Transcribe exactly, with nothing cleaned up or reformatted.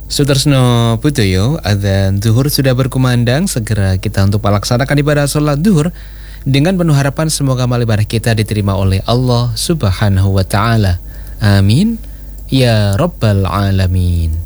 Sutresno Putoyo, adzan zuhur sudah berkumandang. Segera kita untuk melaksanakan ibadah sholat zuhur dengan penuh harapan semoga amal ibadah kita diterima oleh Allah Subhanahu wa Ta'ala. Amin ya Rabbal Alamin.